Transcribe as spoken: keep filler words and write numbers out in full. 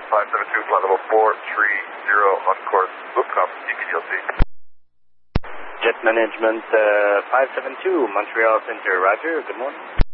five seven two, flight level four three zero on course, loop comp, D P D L C. Jet Management uh, five seven two, Montreal Center, roger, good morning.